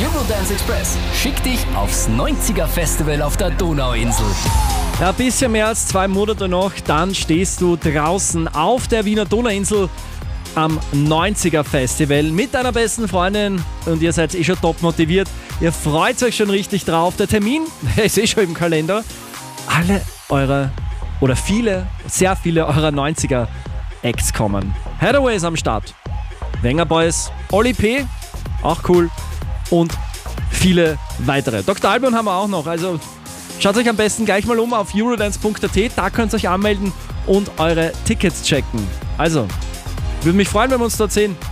Eurodance Express schickt dich aufs 90er Festival auf der Donauinsel. Ja, ein bisschen mehr als 2 Monate noch, dann stehst du draußen auf der Wiener Donauinsel am 90er Festival mit deiner besten Freundin und ihr seid schon top motiviert. Ihr freut euch schon richtig drauf. Der Termin ist schon im Kalender. Sehr viele eurer 90er Acts kommen. Hathaway ist am Start. Wenger Boys, Oli P, auch cool. Und viele weitere. Dr. Alban haben wir auch noch. Also schaut euch am besten gleich mal um auf eurodance.at. Da könnt ihr euch anmelden und eure Tickets checken. Also, würde mich freuen, wenn wir uns dort sehen.